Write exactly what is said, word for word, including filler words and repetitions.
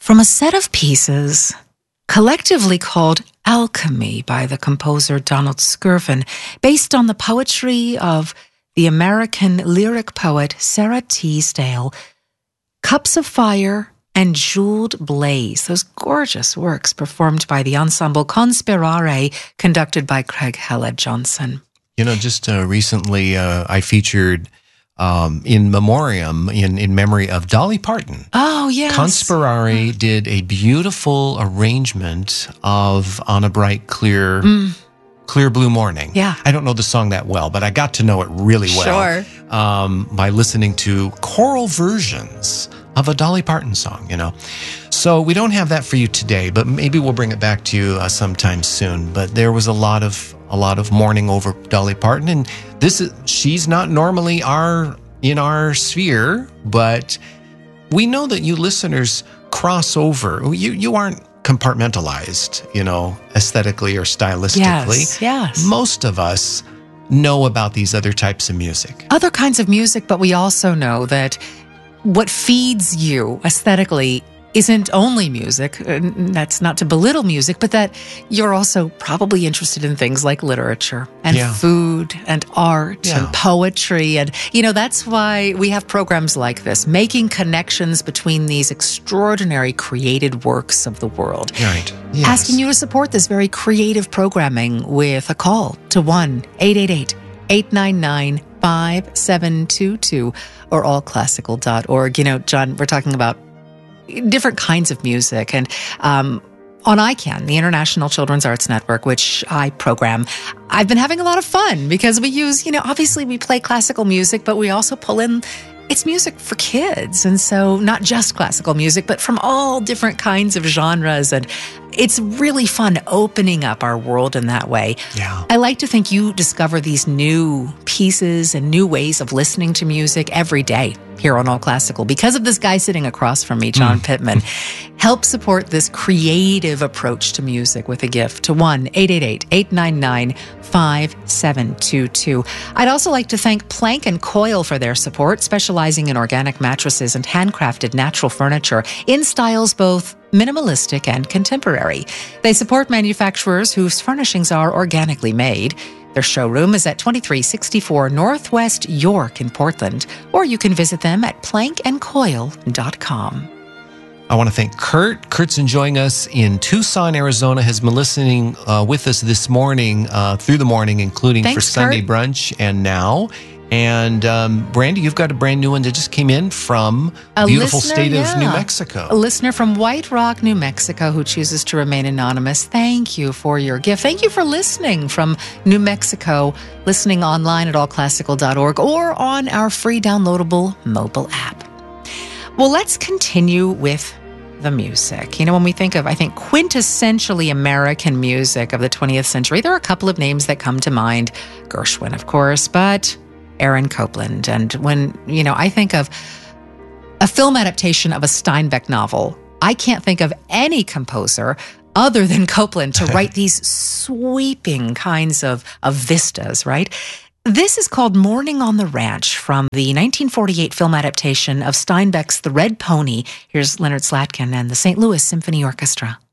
from a set of pieces collectively called Alchemy by the composer Donald Skirvin, based on the poetry of the American lyric poet Sarah Teasdale. Cups of Fire and Jeweled Blaze, those gorgeous works performed by the ensemble Conspirare, conducted by Craig Hella Johnson. You know, just uh, recently uh, I featured um, in memoriam, in, in memory of Dolly Parton. Oh, yes. Conspirare did a beautiful arrangement of On a Bright, Clear... Mm. Clear Blue Morning. Yeah. I don't know the song that well, but I got to know it really well. Sure. Um, by listening to choral versions of a Dolly Parton song, you know. So we don't have that for you today, but maybe we'll bring it back to you uh, sometime soon. But there was a lot of a lot of mourning over Dolly Parton, and this is she's not normally our in our sphere, but we know that you listeners cross over. You you aren't compartmentalized, you know, aesthetically or stylistically. Yes, yes. Most of us know about these other types of music. Other kinds of music, but we also know that what feeds you aesthetically isn't only music. And that's not to belittle music, but that you're also probably interested in things like literature and Yeah. food and art Yeah. and poetry. And, you know, that's why we have programs like this, making connections between these extraordinary created works of the world. Right. Yes. Asking you to support this very creative programming with a call to one eight eight eight, eight nine nine, five seven two two or all classical dot org. You know, John, we're talking about different kinds of music. And um, on I CAN, the International Children's Arts Network, which I program, I've been having a lot of fun because we use, you know, obviously we play classical music, but we also pull in, it's music for kids. And so not just classical music, but from all different kinds of genres. And it's really fun opening up our world in that way. Yeah. I like to think you discover these new pieces and new ways of listening to music every day here on All Classical because of this guy sitting across from me, John Mm. Pittman. Help support this creative approach to music with a gift to one eight eight eight, eight nine nine, five seven two two. I'd also like to thank Plank and Coil for their support, specializing in organic mattresses and handcrafted natural furniture in styles both minimalistic and contemporary. They support manufacturers whose furnishings are organically made. Their showroom is at twenty-three sixty-four Northwest York in Portland, or you can visit them at plank and coil dot com. I want to thank Kurt. Kurt's enjoying us in Tucson, Arizona, has been listening uh, with us this morning, uh, through the morning, including Thanks, for Sunday Kurt. brunch and now. And um, Brandy, you've got a brand new one that just came in from A beautiful listener, state of yeah. New Mexico. A listener from White Rock, New Mexico, who chooses to remain anonymous. Thank you for your gift. Thank you for listening from New Mexico, listening online at all classical dot org or on our free downloadable mobile app. Well, let's continue with the music. You know, when we think of, I think, quintessentially American music of the twentieth century, there are a couple of names that come to mind. Gershwin, of course, but Aaron Copland. And when, you know, I think of a film adaptation of a Steinbeck novel, I can't think of any composer other than Copland to write these sweeping kinds of, of vistas, right? This is called Morning on the Ranch from the nineteen forty-eight film adaptation of Steinbeck's The Red Pony. Here's Leonard Slatkin and the Saint Louis Symphony Orchestra.